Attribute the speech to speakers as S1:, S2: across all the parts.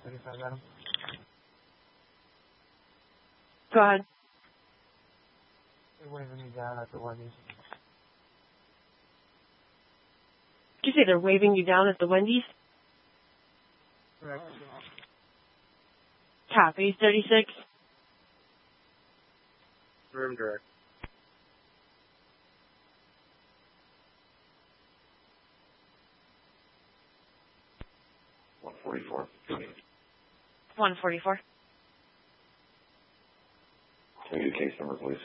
S1: Go ahead.
S2: They're waving me down at the Wendy's.
S1: Did you say they're waving you down at the Wendy's?
S2: Correct.
S1: Copy, 36.
S2: Room direct.
S3: $144.
S1: 144.
S3: Can you get case number, please?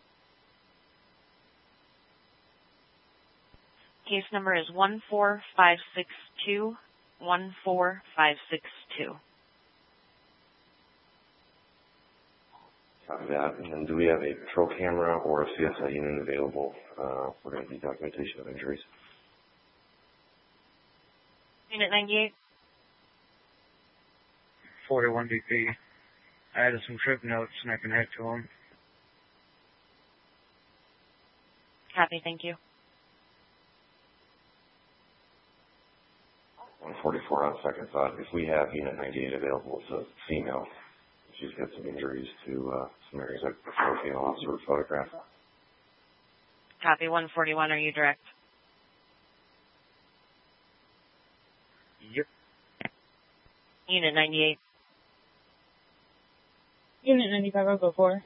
S1: Case number is 14562. 14562.
S3: Copy that. And then do we have a patrol camera or a CSI unit available for the documentation of injuries?
S1: Unit 98.
S2: 41 BP. I added some trip notes and I can head to them.
S1: Copy, thank you.
S3: 144 on second thought. If we have Unit 98 available, it's a female. She's got some injuries to some areas that the female officer would photograph.
S1: Copy, 141. Are you direct?
S2: Yep.
S1: Unit 98.
S4: Unit 95, I'll go for.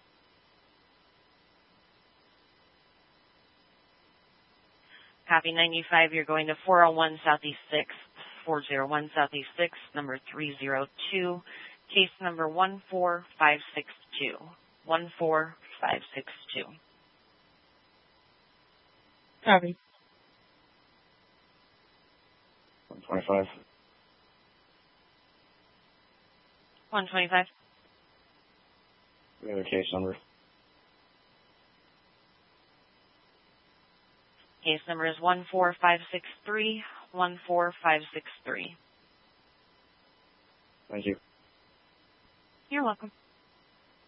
S1: Copy, 95. You're going to 401 Southeast 6th, 401 Southeast 6th, number 302, case number 14562. 14562.
S4: Copy.
S3: 125.
S1: 125.
S3: We have a case number.
S1: Case number is 14563. 14563.
S3: Thank you.
S1: You're welcome.